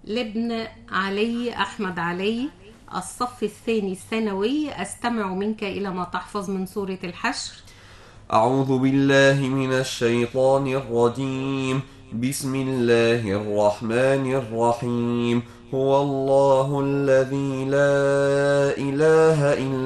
لابن علي أحمد علي، الصف الثاني الثانوي. أستمع منك إلى ما تحفظ من سورة الحشر. أعوذ بالله من الشيطان الرجيم. بسم الله الرحمن الرحيم. هو الله الذي لا إله إلا